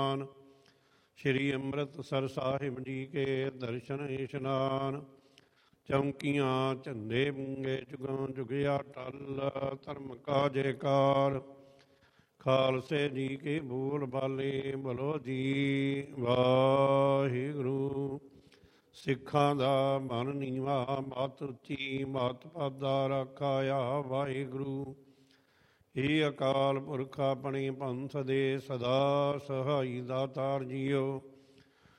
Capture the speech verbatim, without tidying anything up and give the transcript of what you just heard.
ਸ਼੍ਰੀ ਅੰਮ੍ਰਿਤਸਰ ਸਾਹਿਬ ਜੀ ਕੇ ਦਰਸ਼ਨ ਇਸ਼ਨਾਨ। ਚੌਂਕੀਆਂ ਝੰਡੇ ਬੂੰਗੇ ਜੁਗੋਂ ਜੁਗਿਆ ਟਲ, ਧਰਮ ਕਾ ਜੈਕਾਰ। ਖਾਲਸੇ ਜੀ ਕੀ ਬੋਲ ਬਾਲੇ ਬੋਲੋ ਜੀ ਵਾਹਿਗੁਰੂ। ਸਿੱਖਾਂ ਦਾ ਮਨ ਨੀਵਾ ਮਤ ਉੱਚੀ, ਮਤ ਪਾਦਾ ਰਾਖਾਇਆ ਵਾਹਿਗੁਰੂ। ਇਹ ਅਕਾਲ ਪੁਰਖ ਆਪਣੇ ਪੰਥ ਦੇ ਸਦਾ ਸਹਾਈ ਦਾਤਾਰ ਜੀਓ।